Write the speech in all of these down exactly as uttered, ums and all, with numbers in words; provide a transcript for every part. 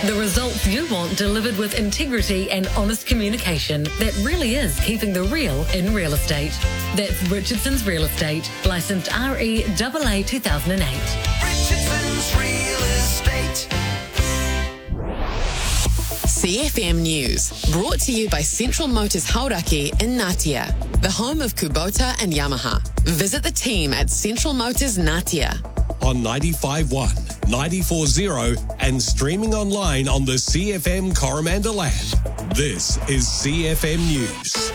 The results you want delivered with integrity and honest communication that really is keeping the real in real estate. That's Richardson's Real Estate, licensed R E A A two thousand eight. Richardson's Real Estate. C F M News, brought to you by Central Motors Hauraki in Ngatea, the home of Kubota and Yamaha. Visit the team at Central Motors Ngatea. On ninety-five point one, ninety-four point zero and streaming online on the C F M Coromandel app. This is C F M News.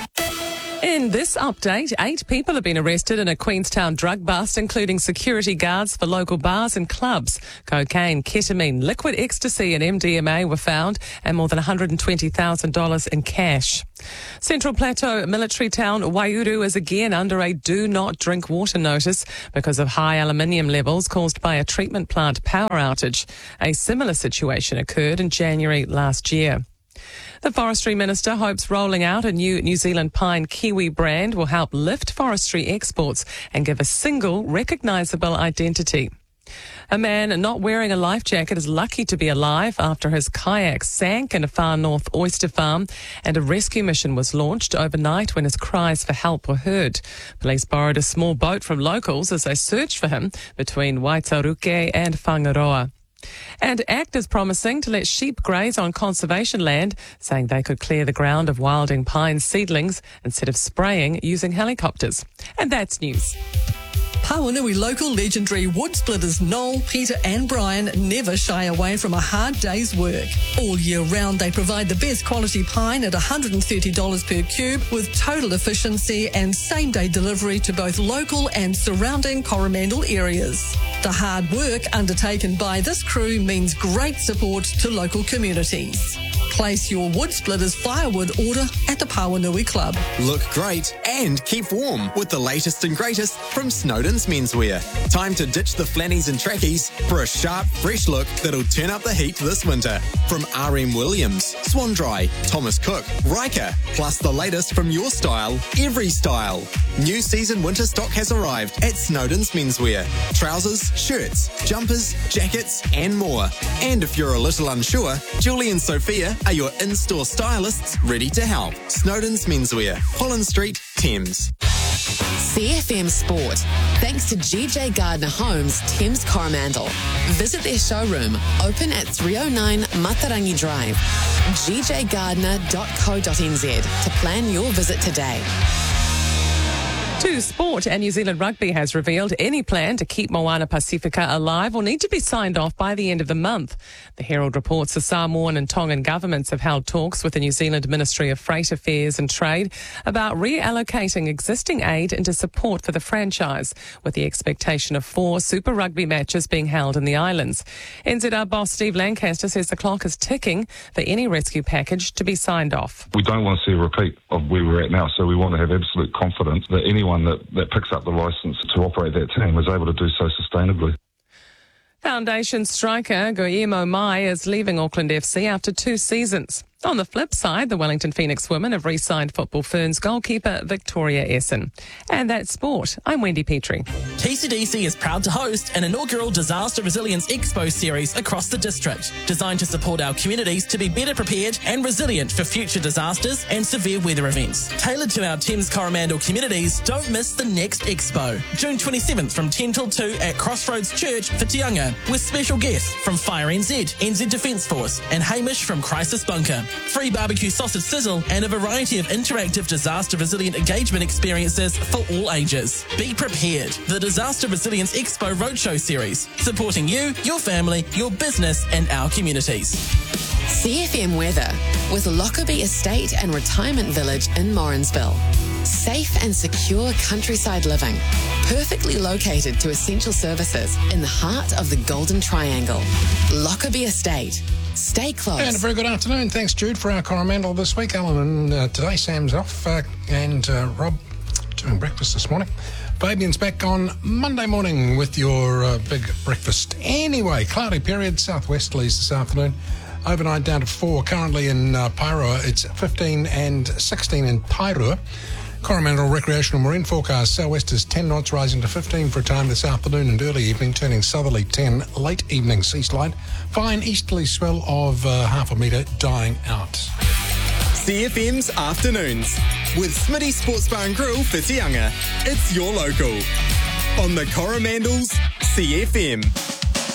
In this update, eight people have been arrested in a Queenstown drug bust, including security guards for local bars and clubs. Cocaine, ketamine, liquid ecstasy and M D M A were found, and more than one hundred twenty thousand dollars in cash. Central Plateau military town Waihuru is again under a do not drink water notice because of high aluminium levels caused by a treatment plant power outage. A similar situation occurred in January last year. The Forestry Minister hopes rolling out a new New Zealand pine kiwi brand will help lift forestry exports and give a single recognisable identity. A man not wearing a life jacket is lucky to be alive after his kayak sank in a far north oyster farm, and a rescue mission was launched overnight when his cries for help were heard. Police borrowed a small boat from locals as they searched for him between Waitaruke and Whangaroa. And ACT is promising to let sheep graze on conservation land, saying they could clear the ground of wilding pine seedlings instead of spraying using helicopters. And that's news. Pawanui local legendary wood splitters Noel, Peter and Brian never shy away from a hard day's work. All year round they provide the best quality pine at one hundred thirty dollars per cube with total efficiency and same day delivery to both local and surrounding Coromandel areas. The hard work undertaken by this crew means great support to local communities. Place your wood splitters firewood order at the Pawanui Club. Look great and keep warm with the latest and greatest from Snowden's Menswear. Time to ditch the flannies and trackies for a sharp, fresh look that'll turn up the heat this winter. From R M Williams, Swan Dry, Thomas Cook, Riker, plus the latest from your style, every style. New season winter stock has arrived at Snowden's Menswear. Trousers, shirts, jumpers, jackets and more. And if you're a little unsure, Julie and Sophia are your in-store stylists ready to help. Snowden's Menswear, Holland Street, Thames. C F M Sport, thanks to G J Gardner Homes, Thames Coromandel. Visit their showroom, open at three oh nine Matarangi Drive. g j gardner dot co dot n z to plan your visit today. To sport, and New Zealand Rugby has revealed any plan to keep Moana Pacifica alive will need to be signed off by the end of the month. The Herald reports the Samoan and Tongan governments have held talks with the New Zealand Ministry of Freight Affairs and Trade about reallocating existing aid into support for the franchise, with the expectation of four Super Rugby matches being held in the islands. N Z R boss Steve Lancaster says the clock is ticking for any rescue package to be signed off. We don't want to see a repeat of where we're at now, so we want to have absolute confidence that anyone that, that picks up the licence to operate that team is able to do so sustainably. Foundation striker Guillermo Mai is leaving Auckland F C after two seasons. On the flip side, the Wellington Phoenix women have re-signed Football Ferns goalkeeper Victoria Essen. And that's sport. I'm Wendy Petrie. T C D C is proud to host an inaugural Disaster Resilience Expo series across the district, designed to support our communities to be better prepared and resilient for future disasters and severe weather events. Tailored to our Thames Coromandel communities, don't miss the next expo, June twenty-seventh from ten till two at Crossroads Church for Tianga, with special guests from Fire N Z, N Z Defence Force and Hamish from Crisis Bunker. Free barbecue sausage sizzle and a variety of interactive disaster resilient engagement experiences for all ages. Be prepared. The Disaster Resilience Expo Roadshow Series, supporting you, your family, your business and our communities. C F M weather with Lockerbie Estate and Retirement Village in Morrinsville. Safe and secure countryside living, perfectly located to essential services in the heart of the Golden Triangle. Lockerbie Estate. Stay close. And a very good afternoon. Thanks, Jude, for our Coromandel this week. Alan, uh, today Sam's off uh, and uh, Rob doing breakfast this morning. Fabian's back on Monday morning with your uh, big breakfast. Anyway, cloudy period, southwesterlies this afternoon. Overnight down to four. Currently in uh, Pairua, it's fifteen and sixteen in Pairua. Coromandel recreational marine forecast. Southwest is ten knots, rising to fifteen for a time this afternoon and early evening, turning southerly ten. Late evening sea slide. Fine easterly swell of uh, half a metre, dying out. C F M's Afternoons with Smitty Sports Bar and Grill for Te Anga. It's your local on the Coromandel's C F M.